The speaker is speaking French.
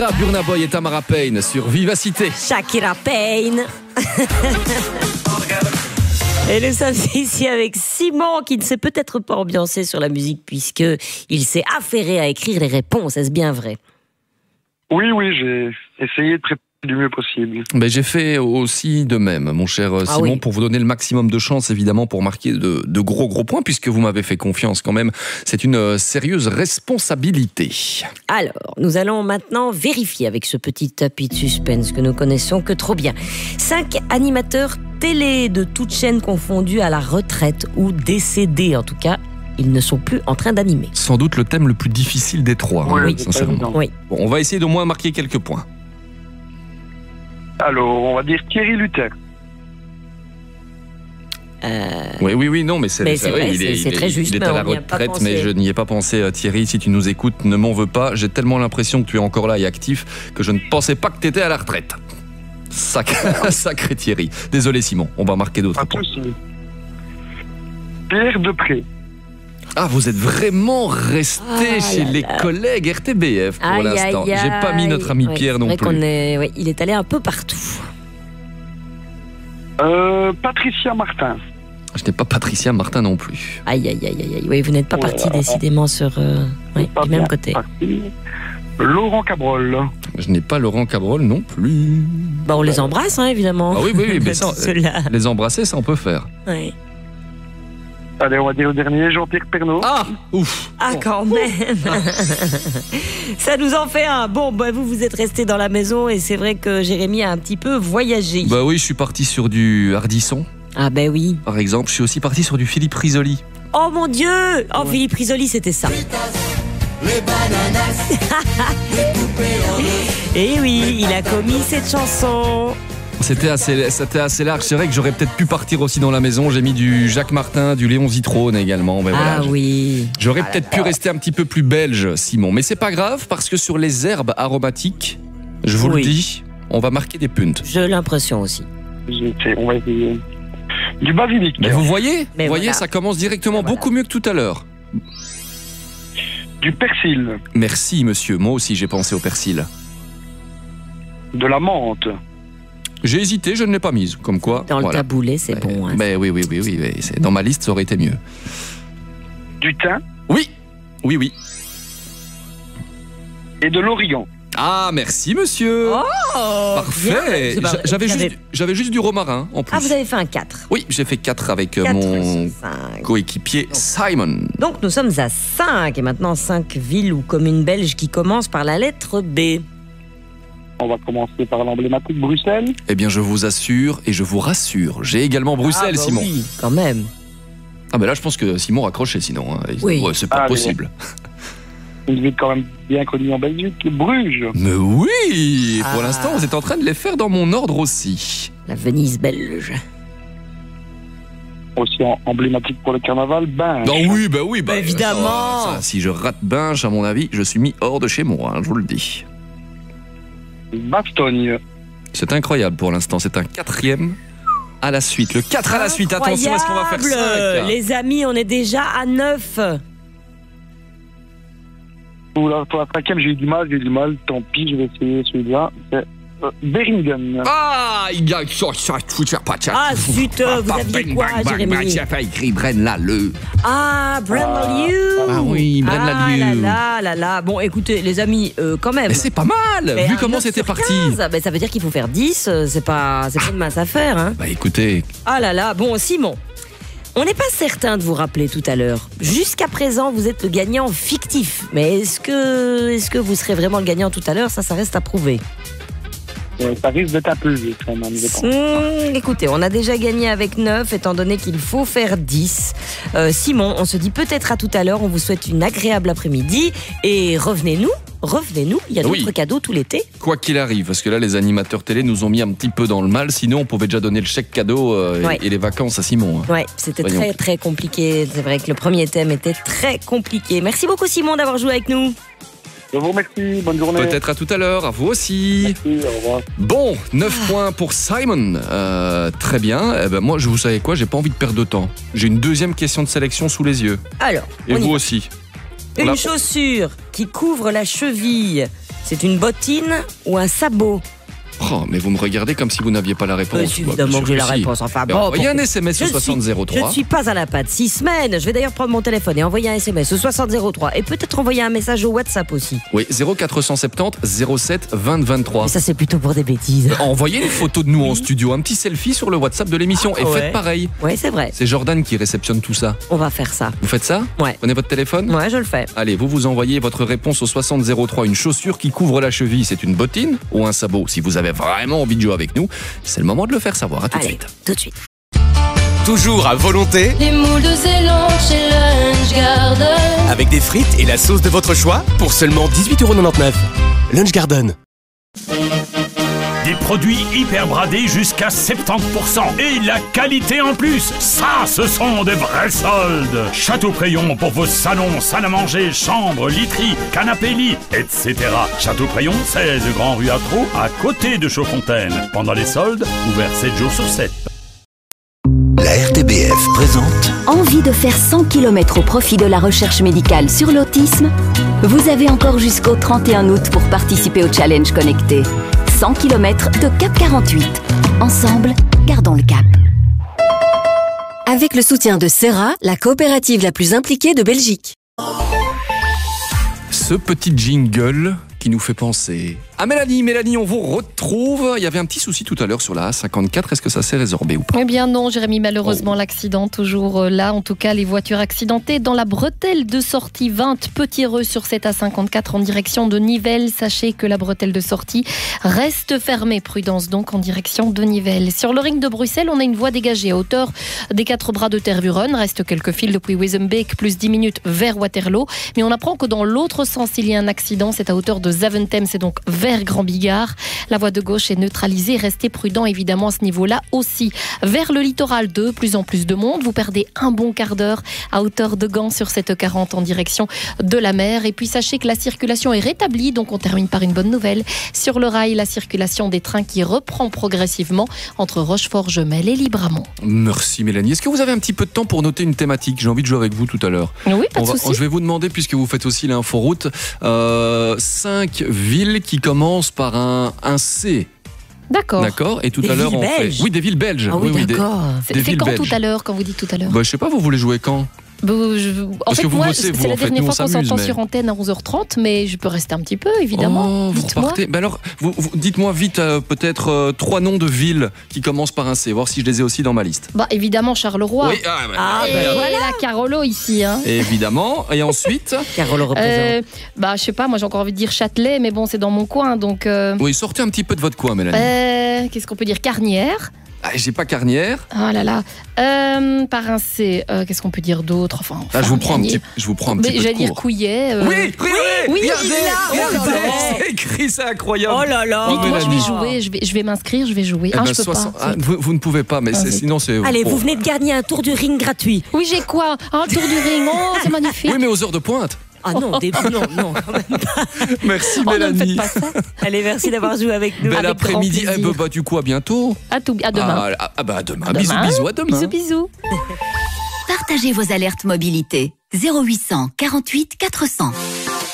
Burna Boy et Tamara Payne sur Vivacité. Shakira Payne. Et nous sommes ici avec Simon qui ne s'est peut-être pas ambiancé sur la musique puisqu'il s'est affairé à écrire les réponses. Est-ce bien vrai? Oui, j'ai essayé de préparer du mieux possible. Mais j'ai fait aussi de même, mon cher Simon, pour vous donner le maximum de chance, évidemment, pour marquer de gros points, puisque vous m'avez fait confiance quand même. C'est une sérieuse responsabilité. Alors, nous allons maintenant vérifier avec ce petit tapis de suspense que nous connaissons que trop bien. 5 animateurs télé de toutes chaînes confondues à la retraite ou décédés, en tout cas. Ils ne sont plus en train d'animer. Sans doute le thème le plus difficile des trois, Oui, sincèrement. Oui. Bon, on va essayer d'au moins marquer quelques points. Alors, on va dire Thierry Luther. Oui, non, mais c'est vrai, c'est très juste. Il est à la retraite, mais je n'y ai pas pensé. Thierry, si tu nous écoutes, ne m'en veux pas. J'ai tellement l'impression que tu es encore là et actif que je ne pensais pas que tu étais à la retraite. Sacré Thierry. Désolé Simon, on va marquer d'autres points. Pierre Depré. Ah, vous êtes vraiment resté chez les collègues RTBF pour l'instant. J'ai pas mis notre ami Pierre non plus. Il est allé un peu partout. Patricia Martin. Je n'ai pas Patricia Martin non plus. Aïe. Oui, vous n'êtes pas parti décidément sur du même côté. Laurent Cabrol. Je n'ai pas Laurent Cabrol non plus. Bah, on les embrasse, évidemment. Ah oui, mais ça, les embrasser, ça on peut faire. Oui. Allez, on va dire le dernier, Jean-Pierre Pernaut. Ah, ouf. Ah, quand même. Ça nous en fait un. Bon, vous êtes resté dans la maison et c'est vrai que Jérémy a un petit peu voyagé. Bah oui, je suis parti sur du Hardisson. Ah ben oui. Par exemple, je suis aussi parti sur du Philippe Risoli. Oh mon Dieu. Oh, Philippe Risoli, c'était ça. Et oui, il a commis cette chanson. C'était assez large. C'est vrai que j'aurais peut-être pu partir aussi dans la maison. J'ai mis du Jacques Martin, du Léon Zitrone également. Mais voilà, oui. J'aurais peut-être pu rester un petit peu plus belge, Simon. Mais c'est pas grave, parce que sur les herbes aromatiques, je vous le dis, on va marquer des punts. J'ai l'impression aussi. On va essayer. Du basilic. Mais vous voyez, voilà. Ça commence directement beaucoup mieux que tout à l'heure. Du persil. Merci, monsieur. Moi aussi, j'ai pensé au persil. De la menthe. J'ai hésité, je ne l'ai pas mise. Comme quoi. Dans le taboulé, c'est bon. Mais oui. Dans ma liste, ça aurait été mieux. Du thym. Oui. Et de l'origan. Ah, merci, monsieur. Oh, parfait. J'avais juste du romarin en plus. Ah, vous avez fait un 4. Oui, j'ai fait 4 avec mon coéquipier Simon. Donc nous sommes à 5 et maintenant 5 villes ou communes belges qui commencent par la lettre B. On va commencer par l'emblématique Bruxelles. Eh bien, je vous assure et je vous rassure, j'ai également Bruxelles, Simon. Oui, quand même. Ah, mais là, je pense que Simon raccrochait sinon. Oui. Ouais, c'est pas possible. Une ville quand même bien connue en Belgique, Bruges. Mais oui, pour l'instant, vous êtes en train de les faire dans mon ordre aussi. La Venise belge. Aussi emblématique pour le carnaval, Binge. Non, oui, évidemment. Ça, si je rate Binge, à mon avis, je suis mis hors de chez moi, je vous le dis. Bastogne. C'est incroyable pour l'instant, c'est un 4e à la suite. Le 4 à la suite, attention, est-ce qu'on va faire 5 ? Les amis, on est déjà à 9. Pour la 5e, j'ai eu du mal. Tant pis, je vais essayer celui-là. C'est Beringen. Ah, il y a... Ah, zut, vous aviez quoi, Jérémy ? J'ai écrit Braine-l'Alleud. Ah, Braine-l'Alleud. Ah oui, Braine-l'Alleud. Ah là. Bon, écoutez, les amis, quand même. Mais c'est pas mal, vu comment c'était parti. Ben, ça veut dire qu'il faut faire 10, c'est pas une mince affaire. Hein. Bah écoutez. Ah là, bon, Simon. On n'est pas certain de vous rappeler tout à l'heure. Jusqu'à présent, vous êtes le gagnant fictif. Mais est-ce que vous serez vraiment le gagnant tout à l'heure ? Ça reste à prouver. Ça risque d'être un peu vite, quand même, je pense. Écoutez, on a déjà gagné avec 9, étant donné qu'il faut faire 10. Simon, on se dit peut-être à tout à l'heure. On vous souhaite une agréable après-midi. Et revenez-nous. Il y a d'autres cadeaux tout l'été. Quoi qu'il arrive, parce que là, les animateurs télé nous ont mis un petit peu dans le mal. Sinon, on pouvait déjà donner le chèque cadeau et les vacances à Simon. Ouais, c'était très compliqué. C'est vrai que le premier thème était très compliqué. Merci beaucoup, Simon, d'avoir joué avec nous. Je vous remercie, bonne journée. Peut-être à tout à l'heure, à vous aussi. Merci, au revoir. Bon, 9 points pour Simon. Très bien. Eh ben moi, vous savez quoi, j'ai pas envie de perdre de temps. J'ai une deuxième question de sélection sous les yeux. Alors, et vous aussi. Une chaussure qui couvre la cheville. C'est une bottine ou un sabot? Oh, mais vous me regardez comme si vous n'aviez pas la réponse. Évidemment que j'ai la réponse. Enfin bon. Envoyez un SMS au 6003. Je ne suis pas à la patte. 6 semaines. Je vais d'ailleurs prendre mon téléphone et envoyer un SMS au 6003. Et peut-être envoyer un message au WhatsApp aussi. Oui, 0470 07 20 23. Mais ça, c'est plutôt pour des bêtises. Envoyez une photo de nous en studio, un petit selfie sur le WhatsApp de l'émission et faites pareil. Ouais, c'est vrai. C'est Jordan qui réceptionne tout ça. On va faire ça. Vous faites ça? Ouais. Prenez votre téléphone? Ouais, je le fais. Allez, vous envoyez votre réponse au 6003. Une chaussure qui couvre la cheville, c'est une bottine ou un sabot? Si vous avez vraiment envie de jouer avec nous, c'est le moment de le faire savoir. À tout de suite. Tout de suite. Toujours à volonté, Les moules de Ceylan chez Lunch Garden. avec des frites et la sauce de votre choix pour seulement 18,99 €. Lunch Garden. Des produits hyper bradés jusqu'à 70% et la qualité en plus. Ça, ce sont des vrais soldes. Château-Prayon pour vos salons, salles à manger, chambres, literies, canapés lits, etc. Château-Prayon, 16 Grand Rue Atro, à côté de Chaudfontaine. Pendant les soldes, ouvert 7 jours sur 7. La RTBF présente Envie de faire 100 km au profit de la recherche médicale sur l'autisme? Vous avez encore jusqu'au 31 août pour participer au challenge connecté. 100 km de Cap 48. Ensemble, gardons le cap. Avec le soutien de Serra, la coopérative la plus impliquée de Belgique. Ce petit jingle qui nous fait penser à Mélanie. Mélanie, on vous retrouve. Il y avait un petit souci tout à l'heure sur la A54. Est-ce que ça s'est résorbé ou pas? Eh bien non, Jérémy, malheureusement l'accident toujours là. En tout cas, les voitures accidentées dans la bretelle de sortie 20 Petit-Reux sur cette A54 en direction de Nivelles. Sachez que la bretelle de sortie reste fermée. Prudence donc en direction de Nivelles. Sur le ring de Bruxelles, on a une voie dégagée à hauteur des 4 bras de Tervuren. Reste quelques fils depuis Wezenbeek, plus 10 minutes vers Waterloo. Mais on apprend que dans l'autre sens, il y a un accident. C'est à hauteur de Zaventem, c'est donc vers Grand Bigard. La voie de gauche est neutralisée. Restez prudent évidemment à ce niveau-là aussi. Vers le littoral 2, plus en plus de monde. Vous perdez un bon quart d'heure à hauteur de Gand sur cette 40 en direction de la mer. Et puis sachez que la circulation est rétablie. Donc on termine par une bonne nouvelle. Sur le rail, la circulation des trains qui reprend progressivement entre Rochefort-Jemelle et Libramont. Merci Mélanie. Est-ce que vous avez un petit peu de temps pour noter une thématique? J'ai envie de jouer avec vous tout à l'heure. Oui, pas de souci. Je vais vous demander, puisque vous faites aussi l'inforoute, 5 villes qui commencent par un C. D'accord. D'accord. Et tout Des à l'heure, villes on fait. belges. Oui, des villes belges. Ah oui, d'accord. Des C'est villes quand belges. tout à l'heure, quand vous dites tout à l'heure? Je sais pas, vous voulez jouer quand? En Parce fait, que vous moi, bossez, vous, c'est la en fait, dernière nous, fois on qu'on s'amuse, s'entend mais- sur antenne à 11h30, mais je peux rester un petit peu, évidemment. Oh, vous Dites-moi. repartez. Ben alors, dites-moi vite peut-être 3 noms de villes qui commencent par un C, voir si je les ai aussi dans ma liste. Bah, évidemment, Charleroi. Oui, Et la Carolo ici. Hein. évidemment. Et ensuite, Carole représente. Bah, je sais pas, moi j'ai encore envie de dire Châtelet, mais bon, c'est dans mon coin, donc... oui, sortez un petit peu de votre coin, Mélanie. Qu'est-ce qu'on peut dire? Carnières. Ah, j'ai pas Carnière. Oh là là. Par un C, qu'est-ce qu'on peut dire d'autre? Enfin, Là, je vous prends un petit peu J'allais de dire cours. Couillet. Oui, regardez, regardez. c'est écrit, c'est incroyable. Oh là là. Dites-moi, je vais Mélanie. jouer, je vais m'inscrire, je vais jouer. Eh ben, je peux 60 pas. vous ne pouvez pas, mais sinon c'est. Allez, bon. vous venez de gagner un tour du ring gratuit. Oui, j'ai quoi? Un tour du ring, oh, c'est magnifique. Oui, mais aux heures de pointe. Ah non, non, quand même pas. Merci Oh, ne me Mélanie. faites pas ça. Allez, merci d'avoir joué avec nous. Bel Avec après-midi. grand plaisir. Bah, du coup, à bientôt. À demain. À demain. À Bisous, demain. bisous, à demain. Bisous, bisous. Partagez vos alertes mobilité. 0800 48 400.